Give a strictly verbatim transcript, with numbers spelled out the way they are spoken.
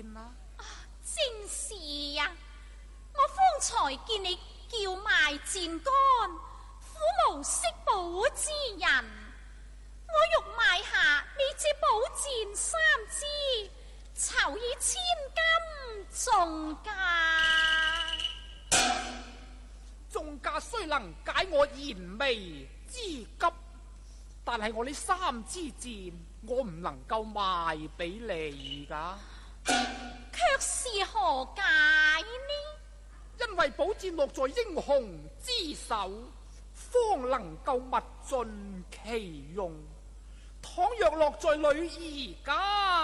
戰啊！ 正是呀、啊，我方才見你叫賣箭杆，苦無惜寶之人，我欲買下你這寶箭三支，酬以千金重價。 重價雖能解我燃眉之急，但係我呢三支箭，我唔能夠賣俾你噶。 卻是何解呢？ 因為寶箭落在英雄之手，方能夠物盡其用；倘若落在女兒家，